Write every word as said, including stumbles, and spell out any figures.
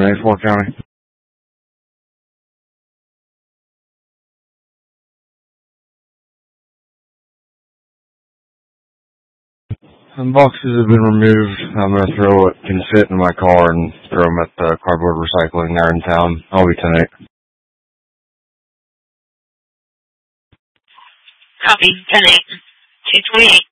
in A four County. The boxes have been removed. I'm going to throw what can fit in my car and throw them at the cardboard recycling there in town. I'll be tonight. Copy, ten eight, two twenty-eight.